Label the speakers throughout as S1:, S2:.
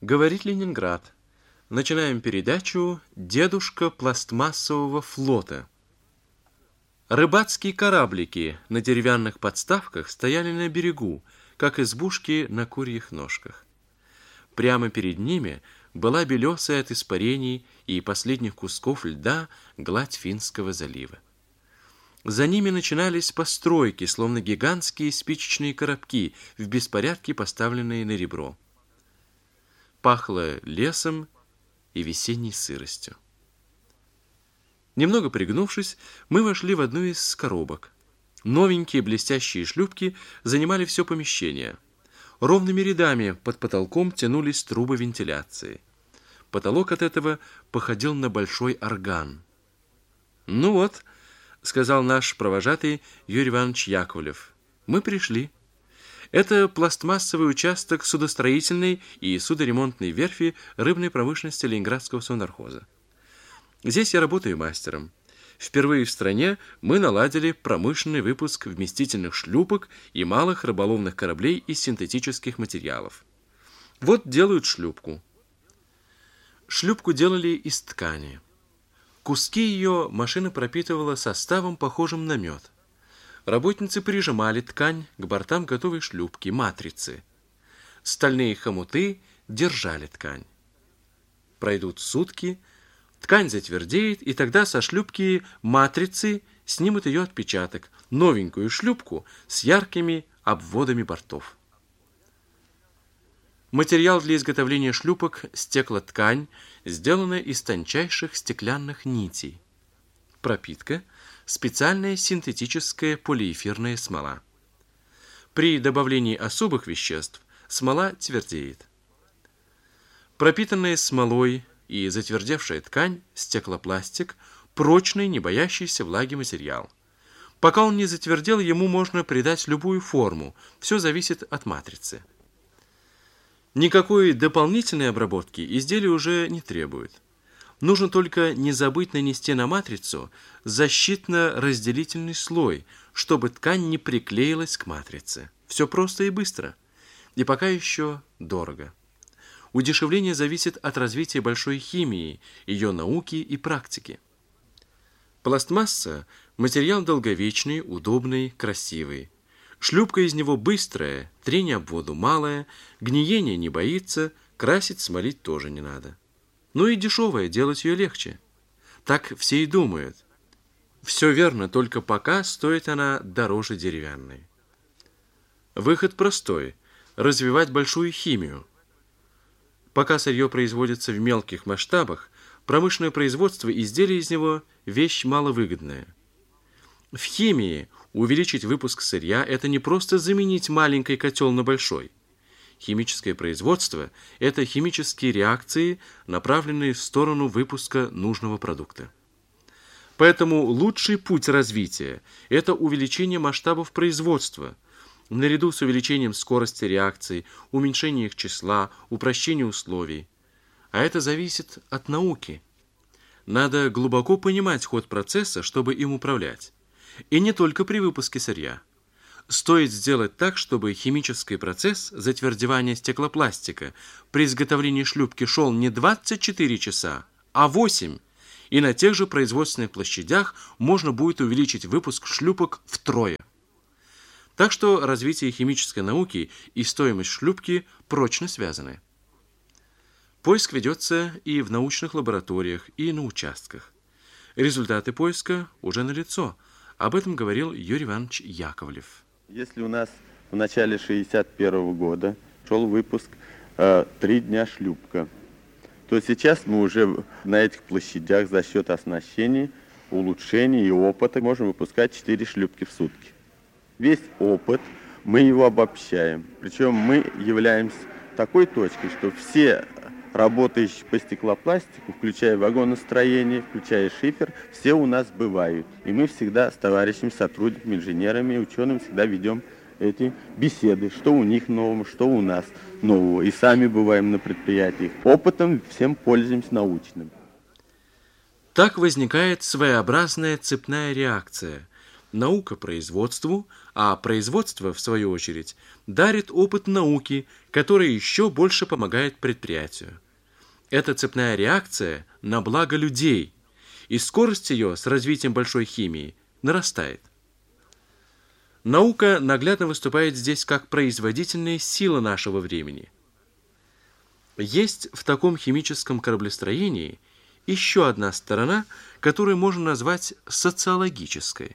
S1: Говорит Ленинград. Начинаем передачу «Дедушка пластмассового флота». Рыбацкие кораблики на деревянных подставках стояли на берегу, как избушки на курьих ножках. Прямо перед ними была белесая от испарений и последних кусков льда гладь Финского залива. За ними начинались постройки, словно гигантские спичечные коробки, в беспорядке поставленные на ребро. Пахло лесом и весенней сыростью. Немного пригнувшись, мы вошли в одну из коробок. Новенькие блестящие шлюпки занимали все помещение. Ровными рядами под потолком тянулись трубы вентиляции. Потолок от этого походил на большой орган. «Ну вот», — сказал наш провожатый Юрий Иванович Яковлев, — «мы пришли. Это пластмассовый участок судостроительной и судоремонтной верфи рыбной промышленности Ленинградского совнархоза. Здесь я работаю мастером. Впервые в стране мы наладили промышленный выпуск вместительных шлюпок и малых рыболовных кораблей из синтетических материалов. Вот делают шлюпку. Шлюпку делали из ткани. Куски ее машина пропитывала составом, похожим на мед. Работницы прижимали ткань к бортам готовой шлюпки, матрицы. Стальные хомуты держали ткань. Пройдут сутки, ткань затвердеет, и тогда со шлюпки матрицы снимут ее отпечаток, новенькую шлюпку с яркими обводами бортов. Материал для изготовления шлюпок – стеклоткань, сделанная из тончайших стеклянных нитей. Пропитка – специальная синтетическая полиэфирная смола. При добавлении особых веществ смола твердеет. Пропитанная смолой и затвердевшая ткань, стеклопластик – прочный, не боящийся влаги материал. Пока он не затвердел, ему можно придать любую форму, все зависит от матрицы. Никакой дополнительной обработки изделие уже не требует. Нужно только не забыть нанести на матрицу защитно-разделительный слой, чтобы ткань не приклеилась к матрице. Все просто и быстро. И пока еще дорого. Удешевление зависит от развития большой химии, ее науки и практики. Пластмасса – материал долговечный, удобный, красивый. Шлюпка из него быстрая, трение об воду малое, гниения не боится, красить, смолить тоже не надо. Ну и дешевая, делать ее легче. Так все и думают. Все верно, только пока стоит она дороже деревянной. Выход простой – развивать большую химию. Пока сырье производится в мелких масштабах, промышленное производство изделий из него – вещь маловыгодная. В химии увеличить выпуск сырья – это не просто заменить маленький котел на большой. Химическое производство – это химические реакции, направленные в сторону выпуска нужного продукта. Поэтому лучший путь развития – это увеличение масштабов производства, наряду с увеличением скорости реакций, уменьшение их числа, упрощение условий. А это зависит от науки. Надо глубоко понимать ход процесса, чтобы им управлять. И не только при выпуске сырья. Стоит сделать так, чтобы химический процесс затвердевания стеклопластика при изготовлении шлюпки шел не 24 часа, а 8, и на тех же производственных площадях можно будет увеличить выпуск шлюпок втрое. Так что развитие химической науки и стоимость шлюпки прочно связаны. Поиск ведется и в научных лабораториях, и на участках. Результаты поиска уже налицо. Об этом говорил Юрий Иванович Яковлев.
S2: Если у нас в начале 1961 года шел выпуск 3 дня шлюпка, то сейчас мы уже на этих площадях за счет оснащения, улучшений и опыта можем выпускать 4 шлюпки в сутки. Весь опыт мы его обобщаем. Причем мы являемся такой точкой, что все работающие по стеклопластику, включая вагоностроение, включая шифер, все у нас бывают. И мы всегда с товарищами, сотрудниками, инженерами и учеными всегда ведем эти беседы, что у них нового, что у нас нового. И сами бываем на предприятиях. Опытом всем пользуемся научным.
S1: Так возникает своеобразная цепная реакция. Наука производству, а производство, в свою очередь, дарит опыт науки, который еще больше помогает предприятию. Это цепная реакция на благо людей, и скорость ее с развитием большой химии нарастает. Наука наглядно выступает здесь как производительная сила нашего времени. Есть в таком химическом кораблестроении еще одна сторона, которую можно назвать социологической.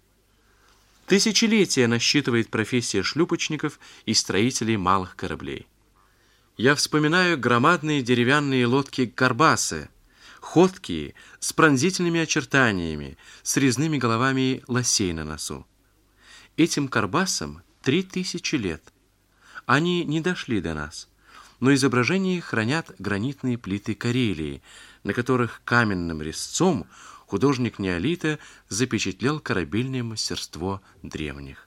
S1: Тысячелетия насчитывает профессия шлюпочников и строителей малых кораблей. Я вспоминаю громадные деревянные лодки-карбасы, ходкие, с пронзительными очертаниями, с резными головами лосей на носу. Этим карбасам 3000 лет. Они не дошли до нас, но изображения хранят гранитные плиты Карелии, на которых каменным резцом художник неолита запечатлел корабельное мастерство древних.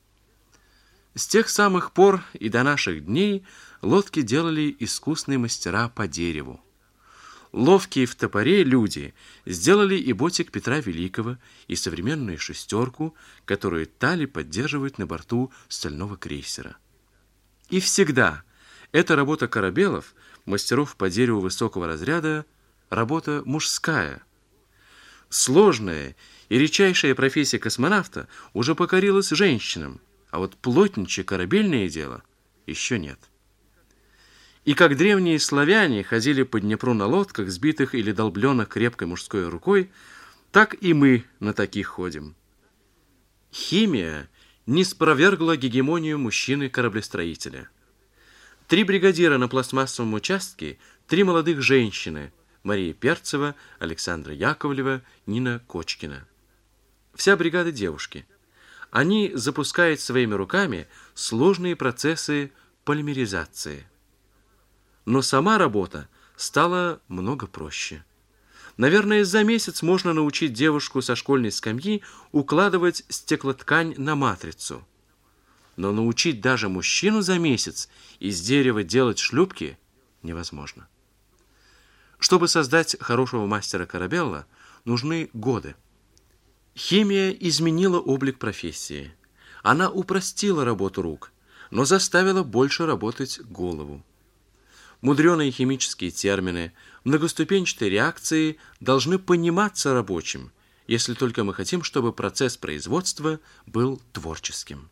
S1: С тех самых пор и до наших дней лодки делали искусные мастера по дереву. Ловкие в топоре люди сделали и ботик Петра Великого, и современную шестерку, которую Тали поддерживает на борту стального крейсера. И всегда эта работа корабелов, мастеров по дереву высокого разряда, работа мужская. Сложная и редчайшая профессия космонавта уже покорилась женщинам, а вот плотничье корабельное дело еще нет. И как древние славяне ходили по Днепру на лодках, сбитых или долбленных крепкой мужской рукой, так и мы на таких ходим. Химия не спровергла гегемонию мужчины-кораблестроителя. 3 бригадира на пластмассовом участке, 3 молодых женщины: Мария Перцева, Александра Яковлева, Нина Кочкина. Вся бригада девушки. Они запускают своими руками сложные процессы полимеризации. Но сама работа стала много проще. Наверное, за месяц можно научить девушку со школьной скамьи укладывать стеклоткань на матрицу. Но научить даже мужчину за месяц из дерева делать шлюпки невозможно. Чтобы создать хорошего мастера корабелла, нужны годы. Химия изменила облик профессии. Она упростила работу рук, но заставила больше работать голову. Мудреные химические термины, многоступенчатые реакции должны пониматься рабочим, если только мы хотим, чтобы процесс производства был творческим.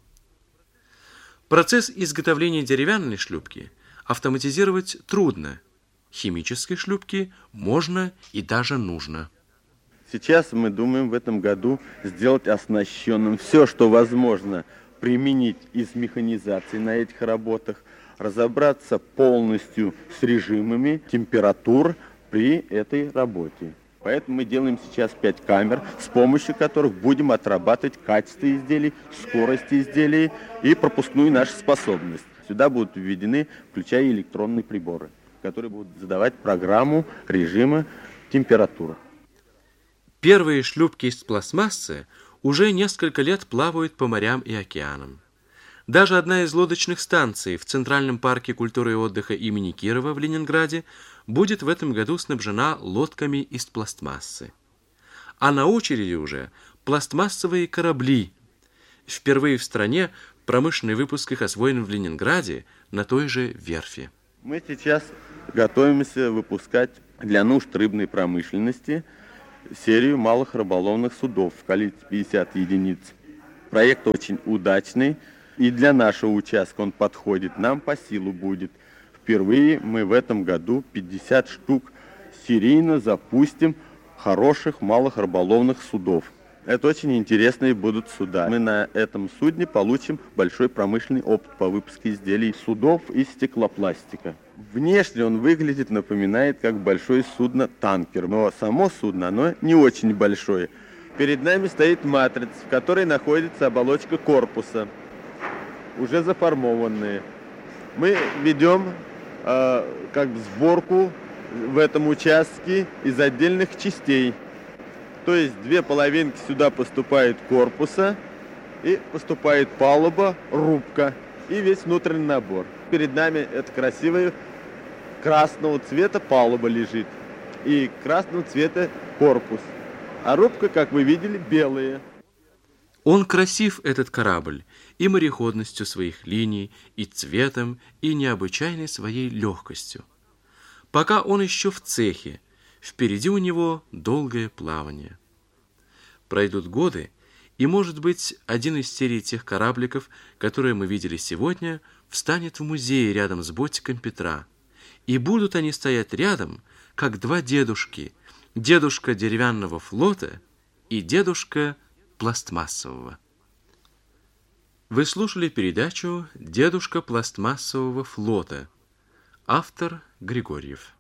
S1: Процесс изготовления деревянной шлюпки автоматизировать трудно. Химической шлюпки можно и даже нужно.
S2: Сейчас мы думаем в этом году сделать оснащенным все, что возможно применить из механизации на этих работах, разобраться полностью с режимами температур при этой работе. Поэтому мы делаем сейчас 5 камер, с помощью которых будем отрабатывать качество изделий, скорость изделий и пропускную нашу способность. Сюда будут введены, включая электронные приборы, которые будут задавать программу режима температуры.
S1: Первые шлюпки из пластмассы уже несколько лет плавают по морям и океанам. Даже одна из лодочных станций в Центральном парке культуры и отдыха имени Кирова в Ленинграде будет в этом году снабжена лодками из пластмассы. А на очереди уже пластмассовые корабли. Впервые в стране промышленный выпуск их освоен в Ленинграде на той же верфи.
S2: Мы сейчас готовимся выпускать для нужд рыбной промышленности серию малых рыболовных судов в количестве 50 единиц. Проект очень удачный. И для нашего участка он подходит, нам по силу будет. Впервые мы в этом году 50 штук серийно запустим хороших малых рыболовных судов. Это очень интересные будут суда. Мы на этом судне получим большой промышленный опыт по выпуску изделий судов из стеклопластика. Внешне он выглядит, напоминает как большое судно-танкер, но само судно, оно не очень большое. Перед нами стоит матрица, в которой находится оболочка корпуса, уже заформованные. Мы ведем сборку в этом участке из отдельных частей. То есть 2 половинки сюда поступает корпуса, и поступает палуба, рубка и весь внутренний набор. Перед нами это красивая красного цвета палуба лежит и красного цвета корпус. А рубка, как вы видели, белая.
S1: Он красив, этот корабль, и мореходностью своих линий, и цветом, и необычайной своей легкостью. Пока он еще в цехе, впереди у него долгое плавание. Пройдут годы, и, может быть, один из серий тех корабликов, которые мы видели сегодня, встанет в музее рядом с бортиком Петра. И будут они стоять рядом, как два дедушки, дедушка деревянного флота и дедушка пластмассового. Вы слушали передачу «Дедушка пластмассового флота». Автор Григорьев.